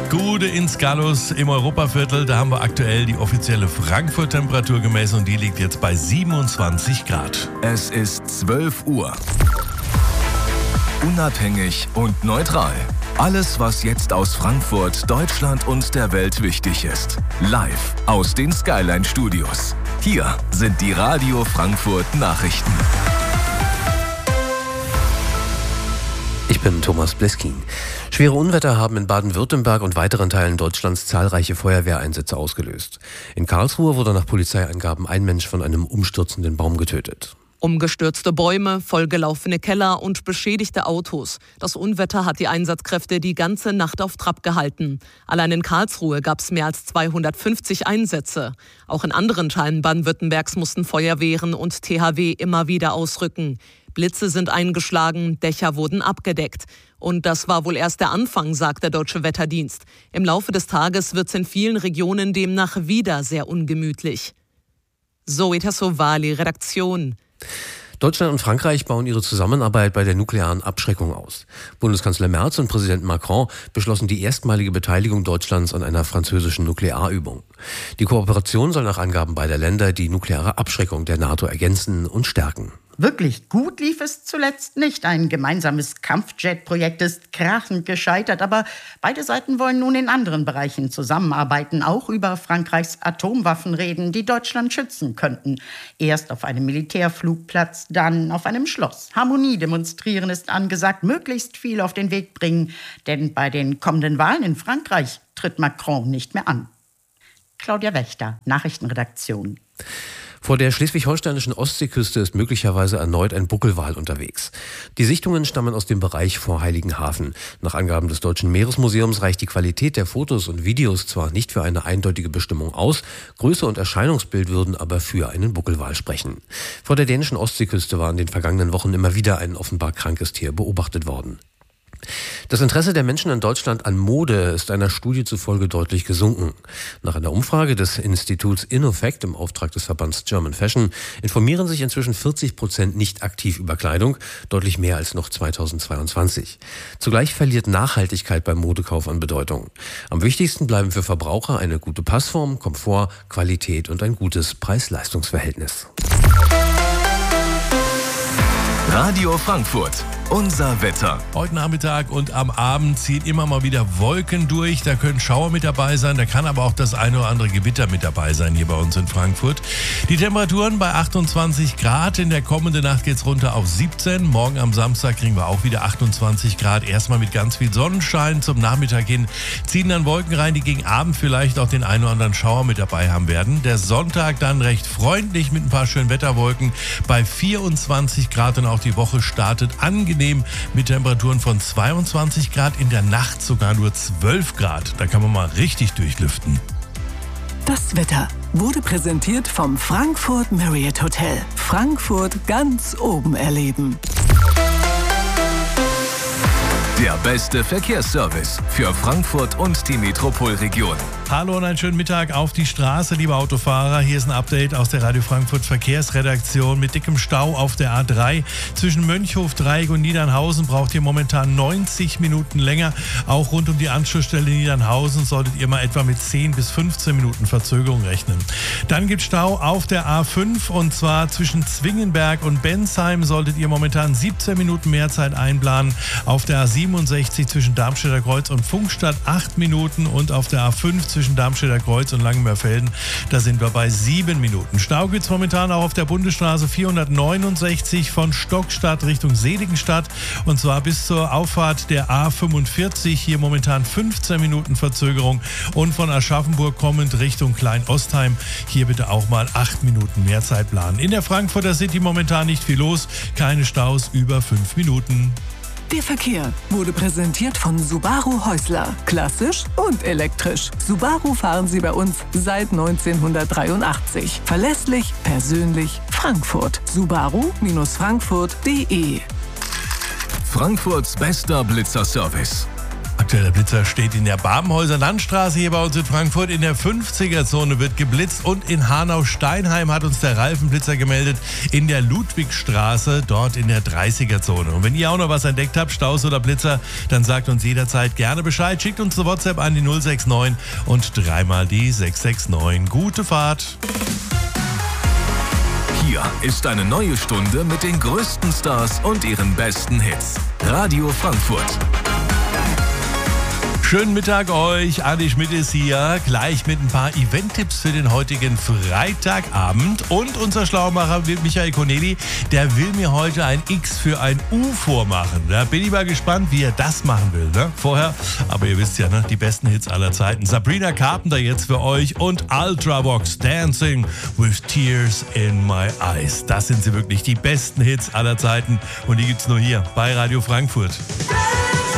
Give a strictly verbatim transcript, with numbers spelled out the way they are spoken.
Gude ins Gallus im Europaviertel. Da haben wir aktuell die offizielle Frankfurt-Temperatur gemessen und die liegt jetzt bei siebenundzwanzig Grad. Es ist zwölf Uhr. Unabhängig und neutral. Alles, was jetzt aus Frankfurt, Deutschland und der Welt wichtig ist. Live aus den Skyline Studios. Hier sind die Radio Frankfurt Nachrichten. Ich bin Thomas Bleskin. Schwere Unwetter haben in Baden-Württemberg und weiteren Teilen Deutschlands zahlreiche Feuerwehreinsätze ausgelöst. In Karlsruhe wurde nach Polizeiangaben ein Mensch von einem umstürzenden Baum getötet. Umgestürzte Bäume, vollgelaufene Keller und beschädigte Autos. Das Unwetter hat die Einsatzkräfte die ganze Nacht auf Trab gehalten. Allein in Karlsruhe gab es mehr als zweihundertfünfzig Einsätze. Auch in anderen Teilen Baden-Württembergs mussten Feuerwehren und T H W immer wieder ausrücken. Blitze sind eingeschlagen, Dächer wurden abgedeckt. Und das war wohl erst der Anfang, sagt der Deutsche Wetterdienst. Im Laufe des Tages wird es in vielen Regionen demnach wieder sehr ungemütlich. Zoe Tassovali, Redaktion. Deutschland und Frankreich bauen ihre Zusammenarbeit bei der nuklearen Abschreckung aus. Bundeskanzler Merz und Präsident Macron beschlossen die erstmalige Beteiligung Deutschlands an einer französischen Nuklearübung. Die Kooperation soll nach Angaben beider Länder die nukleare Abschreckung der NATO ergänzen und stärken. Wirklich gut lief es zuletzt nicht. Ein gemeinsames Kampfjet-Projekt ist krachend gescheitert, aber beide Seiten wollen nun in anderen Bereichen zusammenarbeiten, auch über Frankreichs Atomwaffen reden, die Deutschland schützen könnten. Erst auf einem Militärflugplatz, dann auf einem Schloss. Harmonie demonstrieren ist angesagt, möglichst viel auf den Weg bringen, denn bei den kommenden Wahlen in Frankreich tritt Macron nicht mehr an. Claudia Wächter, Nachrichtenredaktion. Vor der schleswig-holsteinischen Ostseeküste ist möglicherweise erneut ein Buckelwal unterwegs. Die Sichtungen stammen aus dem Bereich vor Heiligenhafen. Nach Angaben des Deutschen Meeresmuseums reicht die Qualität der Fotos und Videos zwar nicht für eine eindeutige Bestimmung aus, Größe und Erscheinungsbild würden aber für einen Buckelwal sprechen. Vor der dänischen Ostseeküste war in den vergangenen Wochen immer wieder ein offenbar krankes Tier beobachtet worden. Das Interesse der Menschen in Deutschland an Mode ist einer Studie zufolge deutlich gesunken. Nach einer Umfrage des Instituts InnoFact im Auftrag des Verbands German Fashion informieren sich inzwischen vierzig Prozent nicht aktiv über Kleidung, deutlich mehr als noch zweitausendzweiundzwanzig. Zugleich verliert Nachhaltigkeit beim Modekauf an Bedeutung. Am wichtigsten bleiben für Verbraucher eine gute Passform, Komfort, Qualität und ein gutes Preis-Leistungs-Verhältnis. Radio Frankfurt. Unser Wetter. Heute Nachmittag und am Abend ziehen immer mal wieder Wolken durch. Da können Schauer mit dabei sein. Da kann aber auch das eine oder andere Gewitter mit dabei sein hier bei uns in Frankfurt. Die Temperaturen bei achtundzwanzig Grad. In der kommenden Nacht geht es runter auf siebzehn. Morgen am Samstag kriegen wir auch wieder achtundzwanzig Grad. Erstmal mit ganz viel Sonnenschein. Zum Nachmittag hin ziehen dann Wolken rein, die gegen Abend vielleicht auch den einen oder anderen Schauer mit dabei haben werden. Der Sonntag dann recht freundlich mit ein paar schönen Wetterwolken bei vierundzwanzig Grad. Und auch die Woche startet angenehm mit Temperaturen von zweiundzwanzig Grad, in der Nacht sogar nur zwölf Grad. Da kann man mal richtig durchlüften. Das Wetter wurde präsentiert vom Frankfurt Marriott Hotel. Frankfurt ganz oben erleben. Der beste Verkehrsservice für Frankfurt und die Metropolregion. Hallo und einen schönen Mittag auf die Straße, liebe Autofahrer. Hier ist ein Update aus der Radio Frankfurt Verkehrsredaktion. Mit dickem Stau auf der A drei zwischen Mönchhof, Dreieck und Niedernhausen braucht ihr momentan neunzig Minuten länger. Auch rund um die Anschlussstelle Niedernhausen solltet ihr mal etwa mit zehn bis fünfzehn Minuten Verzögerung rechnen. Dann gibt es Stau auf der A fünf und zwar zwischen Zwingenberg und Bensheim solltet ihr momentan siebzehn Minuten mehr Zeit einplanen. Auf der A siebenundsechzig zwischen Darmstädter Kreuz und Funkstadt acht Minuten und auf der A fünf zwischen Darmstädter Kreuz und Langenmörfelden, da sind wir bei sieben Minuten. Stau gibt es momentan auch auf der Bundesstraße vierhundertneunundsechzig von Stockstadt Richtung Seligenstadt und zwar bis zur Auffahrt der A fünfundvierzig. Hier momentan fünfzehn Minuten Verzögerung und von Aschaffenburg kommend Richtung Klein-Ostheim. Hier bitte auch mal acht Minuten mehr Zeit planen. In der Frankfurter City momentan nicht viel los, keine Staus über fünf Minuten. Der Verkehr wurde präsentiert von Subaru Häusler. Klassisch und elektrisch. Subaru fahren Sie bei uns seit neunzehnhundertdreiundachtzig. Verlässlich, persönlich, Frankfurt. Subaru Frankfurt punkt de. Frankfurts bester Blitzerservice. Aktueller Blitzer steht in der Babenhäuser Landstraße hier bei uns in Frankfurt. In der fünfziger-Zone wird geblitzt und in Hanau-Steinheim hat uns der Ralfenblitzer gemeldet in der Ludwigstraße, dort in der dreißiger-Zone. Und wenn ihr auch noch was entdeckt habt, Staus oder Blitzer, dann sagt uns jederzeit gerne Bescheid. Schickt uns eine WhatsApp an die null sechs neun und dreimal die sechs sechs neun. Gute Fahrt! Hier ist eine neue Stunde mit den größten Stars und ihren besten Hits. Radio Frankfurt. Schönen Mittag euch, Adi Schmidt ist hier, gleich mit ein paar Event-Tipps für den heutigen Freitagabend. Und unser Schlaumacher Michael Corneli, der will mir heute ein X für ein U vormachen. Da bin ich mal gespannt, wie er das machen will. Ne? Vorher, aber ihr wisst ja, ne, die besten Hits aller Zeiten. Sabrina Carpenter jetzt für euch und Ultravox, Dancing with Tears in My Eyes. Das sind sie wirklich, die besten Hits aller Zeiten. Und die gibt's nur hier bei Radio Frankfurt.